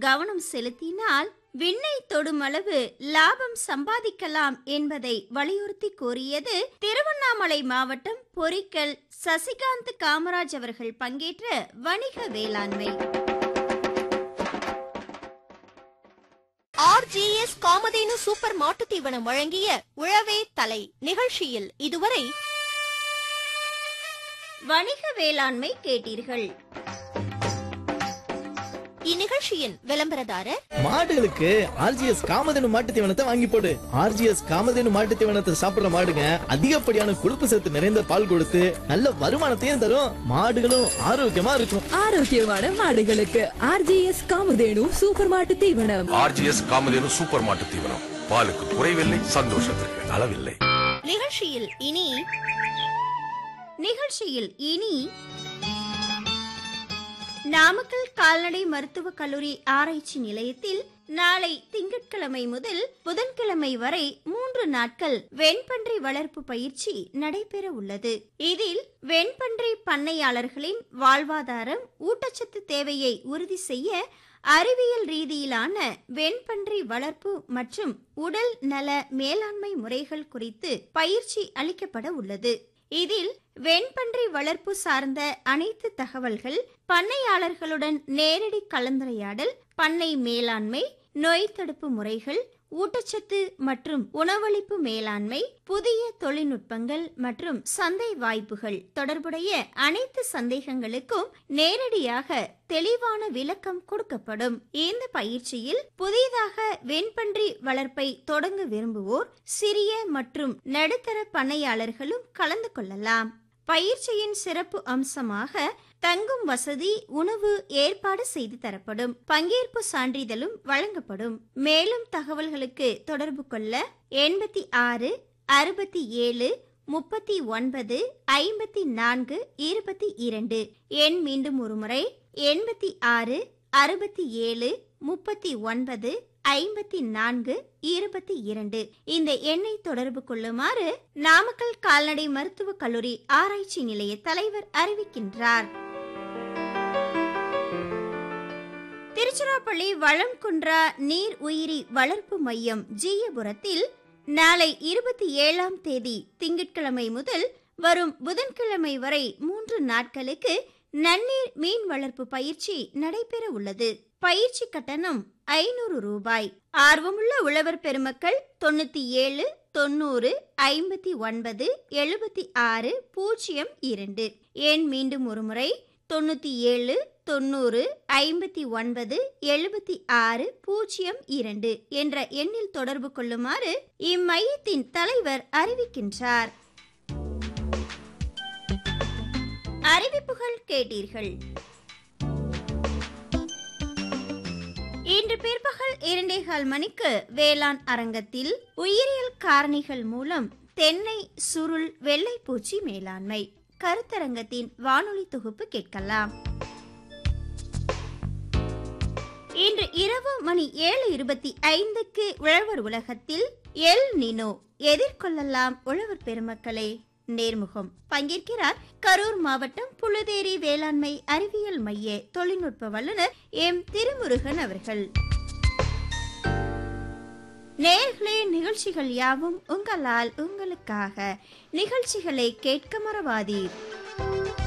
கவனம் செலுத்தினால் விண்ணை தொடும் அளவு லாபம் சம்பாதிக்கலாம் என்பதை வலியுறுத்தி கூறியது திருவண்ணாமலை மாவட்டம் பொரிக்கல் சசிகாந்த் காமராஜ் அவர்கள் பங்கேற்ற வணிக வேளாண்மை. ஆர்ஜிஎஸ் காமதேனு சூப்பர் மாட்டுத் தீவனம் வழங்கிய உழவே தலை நிகழ்ச்சியில் இதுவரை வணிக வேளாண்மை கேட்டீர்கள். இந்நிகழ்ச்சியின் விளம்பரதாரர் மாடுகளுக்கு ஆர்ஜிஎஸ் காமதேனு மாட்டு தீவனத்தை வாங்கி போடு. ஆர்ஜிஎஸ் காமதேனு மாட்டு தீவனத்தை சாப்பிடுற மாடுங்க அதிகப்படியான கொழுப்பு சத்து நிறைந்த பால் கொடுத்து நல்ல வருமானத்தையும் தரும். மாடுகளும் ஆரோக்கியமா இருக்கும். ஆரோக்கியமான மாடுகளுக்கு ஆர்ஜிஎஸ் காமதேனு சூப்பர் மாட்டு தீவனம். ஆர்ஜிஎஸ் காமதேனு சூப்பர் மாட்டு தீவனம். பாலுக்கு குறைவில்லை, சந்தோஷத்திற்கு அளவில்லை. நிகழ்ச்சியில் இனி நாமக்கல் கால்நடை மருத்துவக் கல்லூரி ஆராய்ச்சி நிலையத்தில் நாளை திங்கட்கிழமை முதல் புதன்கிழமை வரை 3 நாட்கள் வெண்பன்றி வளர்ப்பு பயிற்சி நடைபெற உள்ளது. இதில் வெண்பன்றி பண்ணையாளர்களின் வாழ்வாதாரம், ஊட்டச்சத்து தேவையை உறுதி செய்ய அறிவியல் ரீதியிலான வெண்பன்றி வளர்ப்பு மற்றும் உடல் நல மேலாண்மை முறைகள் குறித்து பயிற்சி அளிக்கப்பட உள்ளது. இதில் வெண்பன்றி வளர்ப்பு சார்ந்த அனைத்து தகவல்கள், பண்ணையாளர்களுடன் நேரடி கலந்துரையாடல், பண்ணை மேலாண்மை, நோய் தடுப்பு முறைகள், ஊட்டச்சத்து மற்றும் உணவளிப்பு மேலாண்மை, புதிய தொழில்நுட்பங்கள் மற்றும் சந்தை வாய்ப்புகள் தொடர்புடைய அனைத்து சந்தேகங்களுக்கும் நேரடியாக தெளிவான விளக்கம் கொடுக்கப்படும். இந்த பயிற்சியில் புதிதாக வெண்பன்றி வளர்ப்பை தொடங்க விரும்புவோர், சிறிய மற்றும் நடுத்தர பண்ணையாளர்களும் கலந்து கொள்ளலாம். பயிற்சியின் சிறப்பு அம்சமாக தங்கும் வசதி, உணவு ஏற்பாடு செய்து தரப்படும். பங்கேற்பு சான்றிதழும் வழங்கப்படும். மேலும் தகவல்களுக்கு தொடர்பு கொள்ள 86 67 39 54 22. எண் மீண்டும் ஒருமுறை 86 67 39 54 22. இந்த எண்ணை தொடர்பு கொள்ளுமாறு நாமக்கல் கால்நடை மருத்துவக் கல்லூரி ஆராய்ச்சி நிலைய தலைவர் அறிவிக்கின்றார். திருச்சிராப்பள்ளி வளம்குன்றா நீர் உயிரி வளர்ப்பு மையம் ஜீயபுரத்தில் நாளை 27ஆம் தேதி திங்கட்கிழமை முதல் வரும் புதன்கிழமை வரை 3 நாட்களுக்கு நன்னீர் மீன் வளர்ப்பு பயிற்சி நடைபெற உள்ளது. பயிற்சி கட்டணம் 500 ரூபாய். ஆர்வமுள்ள உழவர் பெருமக்கள் 97 90 59 76 02. எண் மீண்டும் ஒருமுறை 97 90 59 76 02 என்ற எண்ணில் தொடர்பு கொள்ளுமாறு இம்மையத்தின் தலைவர் அறிவிக்கின்றார். அறிவிப்புகள் கேட்டீர்கள். இன்று பிற்பகல் 2:15 மணிக்கு வேளாண் அரங்கத்தில் உயிரியல் காரணிகள் மூலம் தென்னை சுருள் வெள்ளைப்பூச்சி மேலாண்மை கருத்தரங்கத்தின் வானொலி தொகுப்பு கேட்கலாம். இன்று இரவு மணி 7:25க்கு உழவர் உலகத்தில் எல் நினோ எதிர்கொள்ளலாம் உழவர் பெருமக்களே நேர்முகம். பங்கேற்கிறார் கரூர் மாவட்டம் புழுதேரி வேளாண்மை அறிவியல் மைய தொழில்நுட்ப வல்லுநர் எம் திருமுருகன் அவர்கள். நேயர்களே, நிகழ்ச்சிகள் யாவும் உங்களால் உங்களுக்காக. நிகழ்ச்சிகளை கேட்க மறவாதீர்.